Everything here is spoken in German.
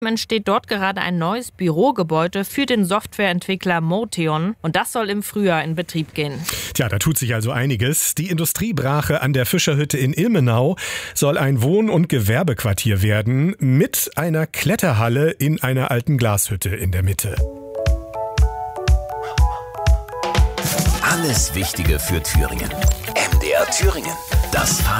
entsteht dort gerade ein neues Bürogebäude für den Softwareentwickler Moteon und das soll im Frühjahr in Betrieb gehen. Tja, da tut sich also einiges. Die Industriebrache an der Fischerhütte in Ilmenau soll ein Wohn- und Gewerbequartier werden mit einer Kletterhalle in einer alten Glashütte in der Mitte. Alles Wichtige für Thüringen. MDR Thüringen. Das